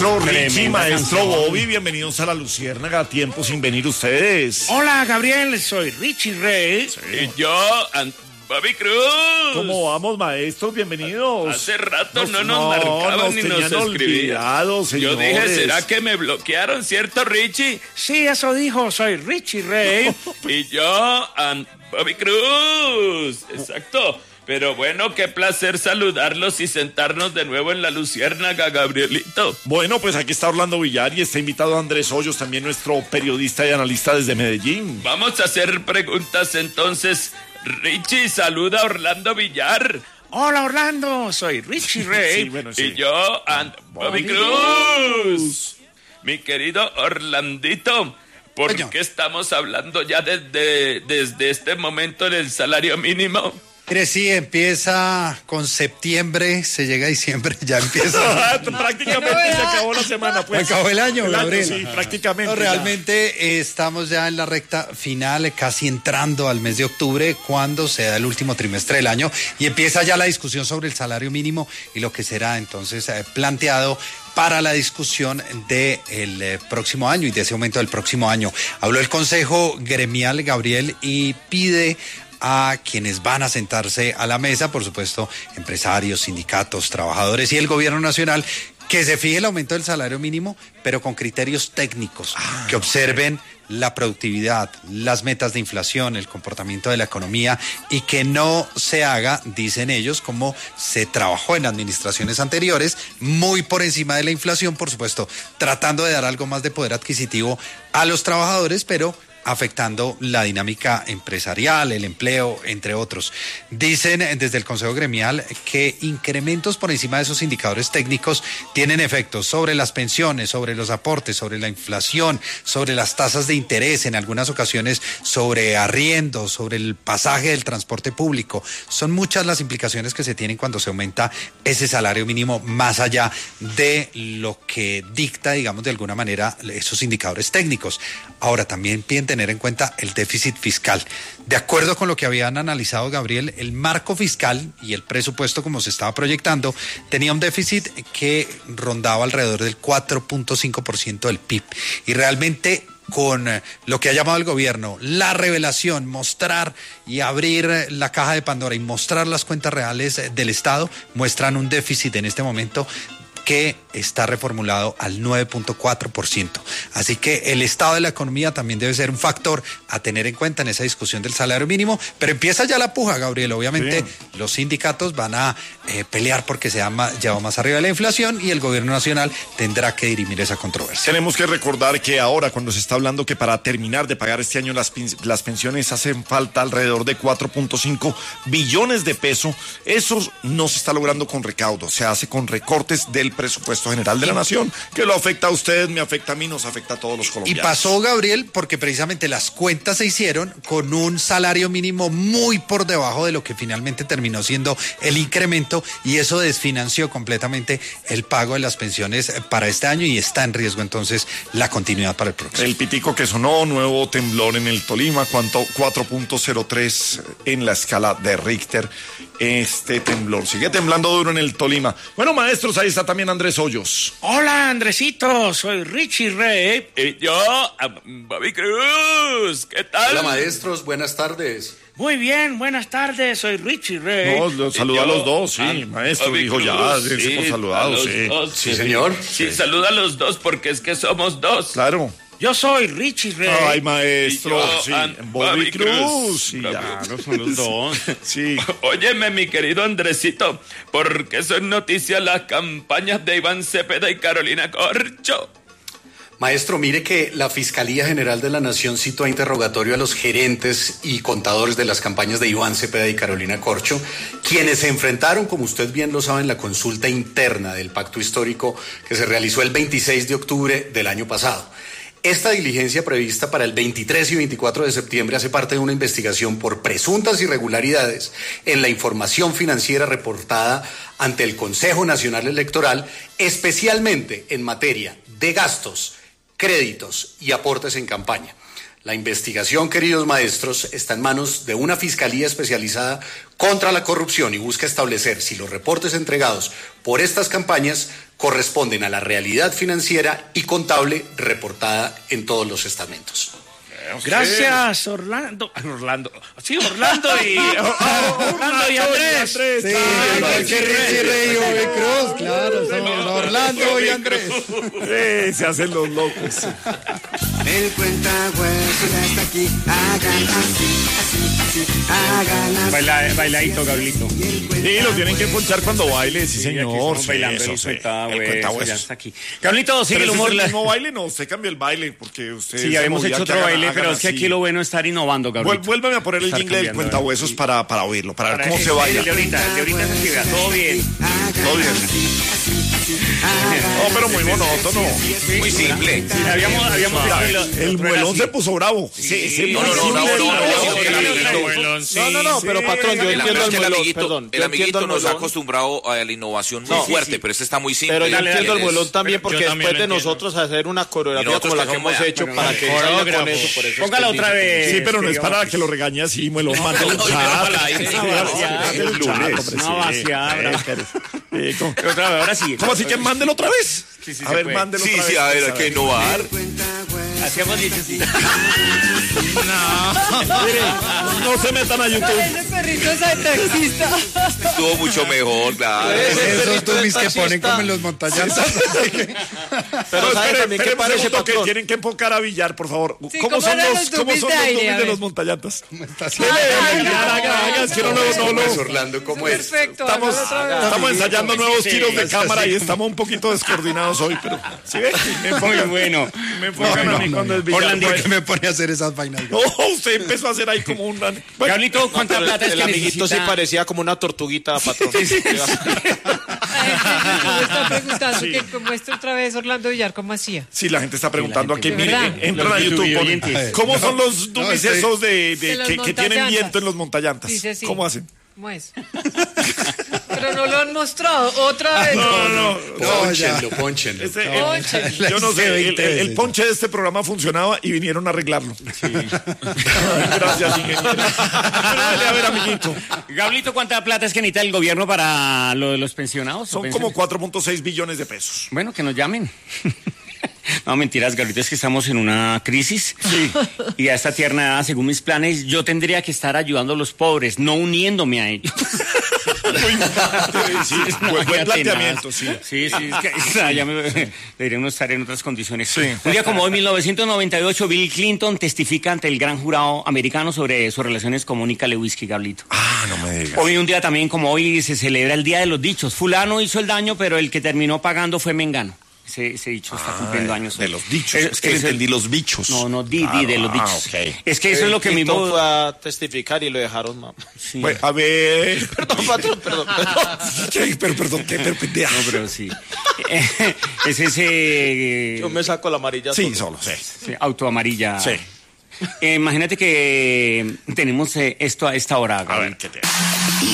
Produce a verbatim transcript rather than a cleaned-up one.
Richie, maestro Bobby, bienvenidos a La Luciérnaga, tiempo sin venir ustedes. Hola, Gabriel, soy Richie Rey. Sí. Y yo, and Bobby Cruz. ¿Cómo vamos, maestros? Bienvenidos. Hace rato nos, no nos no, marcaban nos ni nos escribían. Olvidados, yo dije, ¿será que me bloquearon, cierto, Richie? Sí, eso dijo, soy Richie Rey. Y yo, and Bobby Cruz. Exacto. Pero bueno, qué placer saludarlos y sentarnos de nuevo en La Luciérnaga, Gabrielito. Bueno, pues aquí está Orlando Villar y está invitado Andrés Hoyos, también nuestro periodista y analista desde Medellín. Vamos a hacer preguntas entonces. Richie, saluda a Orlando Villar. Hola, Orlando, soy Richie Rey. Sí, bueno, sí. Y yo, and Bobby Cruz. Mi querido Orlandito, ¿por Oye. qué estamos hablando ya desde, desde este momento del salario mínimo? Mire, sí, empieza con septiembre, se llega a diciembre, ya empieza. Prácticamente se acabó la semana, pues. Acabó el año, el Gabriel. año, sí, prácticamente. No, realmente eh, estamos ya en la recta final, eh, casi entrando al mes de octubre, cuando se da el último trimestre del año y empieza ya la discusión sobre el salario mínimo y lo que será entonces eh, planteado para la discusión del eh, próximo año y de ese aumento del próximo año. Habló el Consejo Gremial, Gabriel, y pide a quienes van a sentarse a la mesa, por supuesto, empresarios, sindicatos, trabajadores y el gobierno nacional, que se fije el aumento del salario mínimo, pero con criterios técnicos, ah, que observen la productividad, las metas de inflación, el comportamiento de la economía y que no se haga, dicen ellos, como se trabajó en administraciones anteriores, muy por encima de la inflación, por supuesto, tratando de dar algo más de poder adquisitivo a los trabajadores, pero afectando la dinámica empresarial, el empleo, entre otros. Dicen desde el Consejo Gremial que incrementos por encima de esos indicadores técnicos tienen efectos sobre las pensiones, sobre los aportes, sobre la inflación, sobre las tasas de interés, en algunas ocasiones sobre arriendos, sobre el pasaje del transporte público. Son muchas las implicaciones que se tienen cuando se aumenta ese salario mínimo más allá de lo que dicta, digamos, de alguna manera esos indicadores técnicos. Ahora, también piden tener en cuenta el déficit fiscal. De acuerdo con lo que habían analizado, Gabriel, el marco fiscal y el presupuesto como se estaba proyectando tenía un déficit que rondaba alrededor del cuatro punto cinco por ciento del P I B y realmente con lo que ha llamado el gobierno, la revelación, mostrar y abrir la caja de Pandora y mostrar las cuentas reales del Estado, muestran un déficit en este momento que está reformulado al nueve punto cuatro por ciento. Así que el estado de la economía también debe ser un factor a tener en cuenta en esa discusión del salario mínimo, pero empieza ya la puja, Gabriel. Obviamente sí, los sindicatos van a eh, pelear porque se ha llevado más arriba de la inflación y el gobierno nacional tendrá que dirimir esa controversia. Tenemos que recordar que ahora, cuando se está hablando que para terminar de pagar este año las, las pensiones hacen falta alrededor de cuatro punto cinco billones de pesos, eso no se está logrando con recaudo, se hace con recortes del presupuesto general de la nación, que lo afecta a ustedes, me afecta a mí, nos afecta a todos los colombianos. Y pasó, Gabriel, porque precisamente las cuentas se hicieron con un salario mínimo muy por debajo de lo que finalmente terminó siendo el incremento y eso desfinanció completamente el pago de las pensiones para este año y está en riesgo entonces la continuidad para el próximo. El pitico que sonó, nuevo temblor en el Tolima, cuatro punto cero tres en la escala de Richter. Este temblor sigue temblando duro en el Tolima. Bueno, maestros, ahí está también Andrés Hoyos. Hola, Andresito, soy Richie Rey. Y yo, Bobby Cruz. ¿Qué tal? Hola, maestros, buenas tardes. Muy bien, buenas tardes, soy Richie Rey. No, los saluda a los dos, sí, ah, maestro, dijo ya, sí, hemos saludado, sí. Dos, sí. Sí, señor. Sí, sí, saluda a los dos porque es que somos dos. Claro. Yo soy Richie Rey. Ay, maestro, yo, sí, Bobby, Bobby Cruz. Cruz. Sí, Bobby. ya, no son los dos. Sí. Óyeme, mi querido Andresito, ¿por qué son noticias las campañas de Iván Cepeda y Carolina Corcho? Maestro, mire que la Fiscalía General de la Nación citó a interrogatorio a los gerentes y contadores de las campañas de Iván Cepeda y Carolina Corcho, quienes se enfrentaron, como usted bien lo sabe, en la consulta interna del pacto histórico que se realizó el veintiséis de octubre del año pasado. Esta diligencia prevista para el veintitrés y veinticuatro de septiembre hace parte de una investigación por presuntas irregularidades en la información financiera reportada ante el Consejo Nacional Electoral, especialmente en materia de gastos, créditos y aportes en campaña. La investigación, queridos maestros, está en manos de una fiscalía especializada contra la corrupción y busca establecer si los reportes entregados por estas campañas corresponden a la realidad financiera y contable reportada en todos los estamentos. Gracias, Orlando. Orlando. Sí, Orlando y Orlando y Andrés. Sí, igual que Richie Rey y Bobby Cruz, claro, son Orlando y Andrés. Sí, se hacen los locos. El cuentahueso ya está aquí, hagan así, así, así, hagan así. Baila, bailadito, Gablito. Sí, lo tienen que ponchar cuando baile, sí, señor. Aquí Sí, bailando eso el sí. cuentahueso, El ya cuentahuesos. está aquí. Gablito, sigue Pero el ese humor. es el la- mismo baile, no, usted cambia el baile porque usted. Sí, se habíamos movía hecho que otro hagan- baile, hagan pero es que así. aquí lo bueno es estar innovando, Vuel- Gablito. Vuélvame a poner el Estar jingle del cambiando, cuentahuesos sí. para, para oírlo, para ver Para cómo que- se baila. El de ahorita, el de ahorita se activa, todo bien. Todo bien. No, pero muy monótono. Muy simple. Sí, habíamos, habíamos Mira, hecho el, el muelón se puso bravo. Sí, Ese sí. No, no, no, muelón no, del- no, no, Sí, el amiguito. No, no, no, pero patrón, yo El, entiendo es el que el muelón, amiguito, perdón. el yo amiguito entiendo el nos ha muelón, acostumbrado a la innovación muy No, fuerte, sí. pero este está muy simple. pero yo Dale, entiendo dale, el muelón Es- también porque yo también después de lo entiendo. nosotros hacer una Y coreografía nosotros como la que que somos- hemos hecho bueno, para el que salga con coreógrafo. eso, por eso Póngala es que otra dice- vez. Sí, pero no es digamos para que- que lo regañe así, me lo mande un no, chat. al aire. Sí, Una sí, vaciada. sí, el lunes. hombre, Una sí. vaciada, bravo. Eh, ¿cómo- Pero otra vez, ahora sí. ¿Cómo así que mándelo otra vez? Sí, sí, A se ver, puede. mándelo Sí, otra sí, vez. a ver, pues, hay que innovar. Hacíamos dicho sí. Mire, no se metan a YouTube. Ese perrito es taxista. Estuvo mucho mejor, claro. Esos tumis que ponen como en los montañantas. Pero No, ¿sabe espere, también qué espere un parece, segundo que patrón? tienen que enfocar a Villar, por favor. Sí, ¿Cómo, ¿cómo son eran los, los ¿cómo dummies son de los aire? dummies A de ver. los montañantas? Ay, Villar, haga, haga, es que no lo, no lo- Pues, Orlando, ¿cómo es? Perfecto, Estamos, hágalo otra vez. estamos ensayando nuevos Sí, tiros de sí, cámara sí. y estamos un poquito descoordinados hoy, pero ¿sí ves? Me Muy enfocan, bueno. me enfocan No, a mí no, cuando no. es Villar. Orlando, pues. ¿Por qué me pone a hacer esas vainas? No, usted empezó a hacer ahí como un... Bueno, Gablito, ¿cuánta Pero plata es el que amiguito sí necesita? parecía como una tortuguita, patrón. Ay, sí, me está preguntando que muestre otra vez Orlando Villar cómo hacía. sí, la gente está preguntando aquí. ¿De Mire, verdad? entran Los a YouTube. YouTube ponen, oyentes. ¿cómo son los No, dummies estoy- esos de, de- De los que, que tienen montallantas. viento en los montallantas? Dice así. ¿Cómo hacen? ¿Cómo es? Pero no lo han mostrado. Otra vez. No, no, no. Pónchenlo, pónchenlo. Ese- No, el- che. yo no sé, el, veinte el- el veces. ponche de este programa funcionaba y vinieron a arreglarlo. Gracias, ingeniero. Pero dale, a ver, amiguito. Gablito, ¿cuánta plata es que necesita el gobierno para lo de los pensionados? o Son como pensiones? cuatro punto seis billones de pesos. Bueno, que nos llamen. No, mentiras, Gablito, es que estamos en una crisis. Y a esta tierna edad, según mis planes, yo tendría que estar ayudando a los pobres, no uniéndome a ellos. Sí, Es una buen, buen vaina planteamiento, tenaz. sí. Sí, sí, es que o sea, ya me, deberíamos estar en otras condiciones. Sí. Un día como hoy, mil novecientos noventa y ocho, Bill Clinton testifica ante el gran jurado americano sobre sus relaciones con Mónica Lewinsky, Gablito. Ah, no me digas. Hoy, un día también como hoy, se celebra el Día de los Dichos. Fulano hizo el daño, pero el que terminó pagando fue Mengano. Ese, ese dicho está cumpliendo años. De hoy. los dichos. Es, Es que es el- entendí los bichos. No, no, di, di, Claro, de los ah, dichos. ok. Es que eso es lo que Clinton mismo... fue a testificar y lo dejaron, ma. Sí. Bueno, a ver. Perdón, patrón, perdón. ¿Qué? Pero, perdón, ¿qué? Pero, pendeja. No, pero sí. Es ese... Yo me saco la amarilla. Sí, solo. solo, sí. sí, auto amarilla. Sí. Eh, imagínate que tenemos eh, esto a esta hora, A Gaby. ver, ¿qué te...